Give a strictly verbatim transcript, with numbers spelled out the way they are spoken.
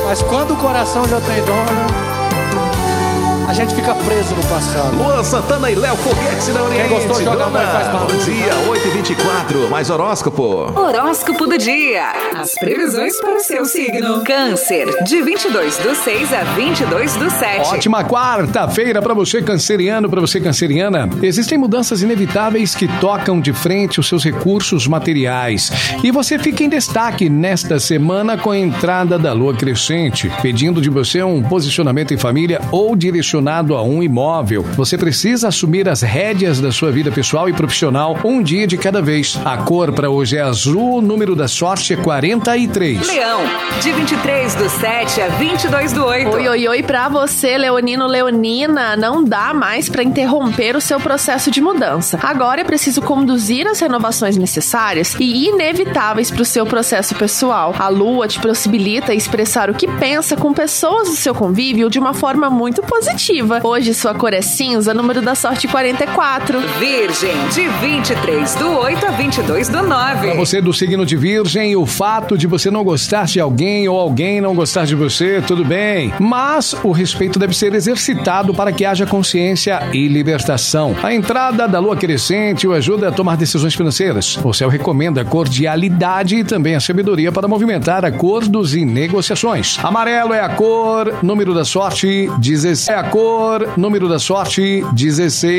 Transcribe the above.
Mas quando o coração já tem dono, a gente fica preso no passado. Luan Santana e Léo Foguete da Oriente. Quem gostou, joga mais, faz mal. Bom dia, oito e vinte e quatro. Mais horóscopo. Horóscopo do dia. As previsões para o seu signo. Câncer, de vinte e dois do seis a vinte e dois do sete. Ótima quarta-feira para você, canceriano, para você, canceriana. Existem mudanças inevitáveis que tocam de frente os seus recursos materiais. E você fica em destaque nesta semana com a entrada da lua crescente, pedindo de você um posicionamento em família ou direcionamento a um imóvel. Você precisa assumir as rédeas da sua vida pessoal e profissional um dia de cada vez. A cor para hoje é azul, o número da sorte é quarenta e três. Leão, de vinte e três do sete a vinte e dois do oito. Oi, oi, oi pra você, leonino, leonina. Não dá mais para interromper o seu processo de mudança. Agora é preciso conduzir as renovações necessárias e inevitáveis para o seu processo pessoal. A lua te possibilita expressar o que pensa com pessoas do seu convívio de uma forma muito positiva. Hoje sua cor é cinza, número da sorte quarenta e quatro. Virgem, de vinte e três do oito a vinte e dois do nove. Para você do signo de Virgem, o fato de você não gostar de alguém ou alguém não gostar de você, tudo bem. Mas o respeito deve ser exercitado para que haja consciência e libertação. A entrada da lua crescente o ajuda a tomar decisões financeiras. O céu recomenda a cordialidade e também a sabedoria para movimentar acordos e negociações. Amarelo é a cor, número da sorte dezesseis. É a cor, número da sorte dezesseis.